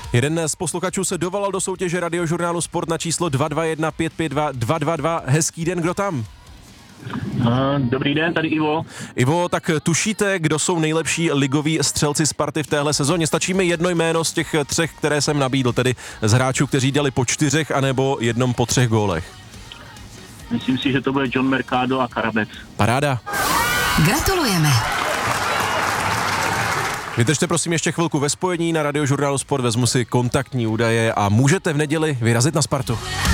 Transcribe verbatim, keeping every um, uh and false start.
Jeden z posluchačů se dovolal do soutěže Radiožurnálu Sport na číslo dva dva jedna pět pět dva dva dva dva. Hezký den, kdo tam? Dobrý den, tady Ivo. Ivo, tak tušíte, kdo jsou nejlepší ligoví střelci Sparty v téhle sezóně? Stačí mi jedno jméno z těch třech, které jsem nabídl, tedy z hráčů, kteří dali po čtyřech anebo jednom po třech gólech. Myslím si, že to bude John Mercado a Karabec. Paráda. Gratulujeme. Vydržte prosím ještě chvilku ve spojení, na Radiožurnálu Sport vezmu si kontaktní údaje a můžete v neděli vyrazit na Spartu.